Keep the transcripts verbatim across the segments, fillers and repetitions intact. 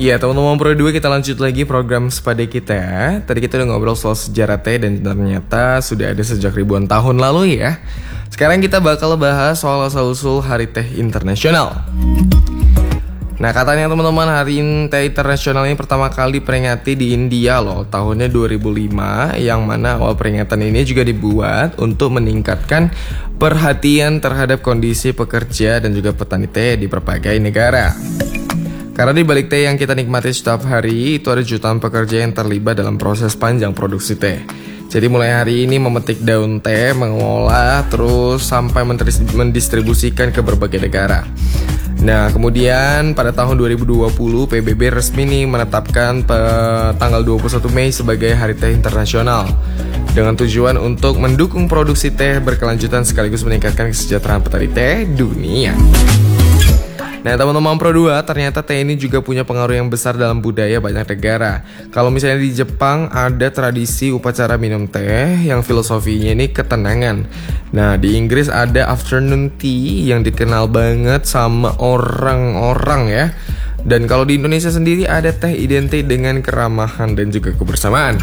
Iya teman-teman Pro dua, kita lanjut lagi program Sepada kita. Tadi kita udah ngobrol soal sejarah teh dan ternyata sudah ada sejak ribuan tahun lalu ya. Sekarang kita bakal bahas soal asal-usul Hari Teh Internasional. Nah katanya teman-teman, Hari Teh Internasional ini pertama kali diperingati di India loh, tahunnya dua ribu lima, yang mana awal peringatan ini juga dibuat untuk meningkatkan perhatian terhadap kondisi pekerja dan juga petani teh di berbagai negara. Karena di balik teh yang kita nikmati setiap hari itu ada jutaan pekerja yang terlibat dalam proses panjang produksi teh. Jadi mulai hari ini memetik daun teh, mengolah, terus sampai mendistribusikan ke berbagai negara. Nah kemudian pada tahun dua ribu dua puluh P B B resmi nih menetapkan pe- tanggal dua puluh satu Mei sebagai Hari Teh Internasional dengan tujuan untuk mendukung produksi teh berkelanjutan sekaligus meningkatkan kesejahteraan petani teh dunia. Nah teman-teman Pro dua, ternyata teh ini juga punya pengaruh yang besar dalam budaya banyak negara. Kalau misalnya di Jepang ada tradisi upacara minum teh yang filosofinya ini ketenangan. Nah di Inggris ada afternoon tea yang dikenal banget sama orang-orang ya. Dan kalau di Indonesia sendiri ada teh identik dengan keramahan dan juga kebersamaan.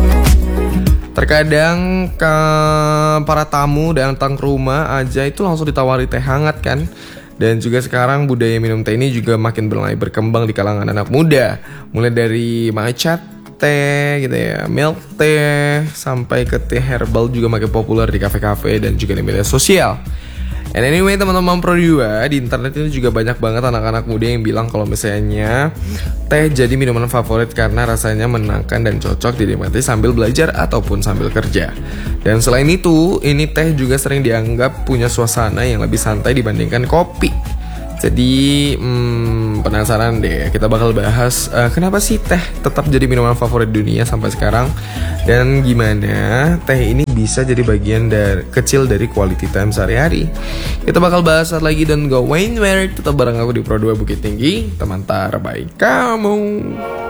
Terkadang ke para tamu datang ke rumah aja itu langsung ditawari teh hangat kan. Dan juga sekarang budaya minum teh ini juga makin mulai berkembang di kalangan anak muda. Mulai dari matcha teh gitu ya, milk teh, sampai ke teh herbal juga makin populer di kafe-kafe dan juga di media sosial. And anyway teman-teman Pro dua, di internet ini juga banyak banget anak-anak muda yang bilang kalau misalnya teh jadi minuman favorit karena rasanya menenangkan dan cocok dinikmati sambil belajar ataupun sambil kerja. Dan selain itu, ini teh juga sering dianggap punya suasana yang lebih santai dibandingkan kopi. Jadi hmm, penasaran deh, kita bakal bahas uh, kenapa sih teh tetap jadi minuman favorit dunia sampai sekarang, dan gimana teh ini bisa jadi bagian dari, kecil dari quality time sehari-hari. Kita bakal bahas saat lagi, dan go anywhere, tetap bareng aku di Pro dua Bukit Tinggi, teman terbaik kamu.